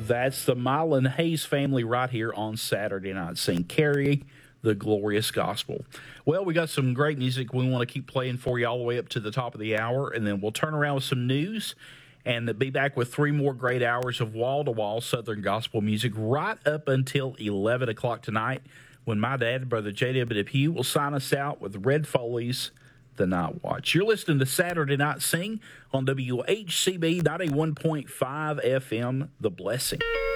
That's the Mylan Hayes family right here on Saturday Night Sing. Carry the glorious gospel. Well, we got some great music we want to keep playing for you all the way up to the top of the hour, and then we'll turn around with some news and be back with 3 more great hours of wall-to-wall Southern gospel music right up until 11 o'clock tonight, when my dad, Brother J.W. Pugh, will sign us out with Red Foley's The Night Watch. You're listening to Saturday Night Sing on WHCB 91.5 FM, The Blessing.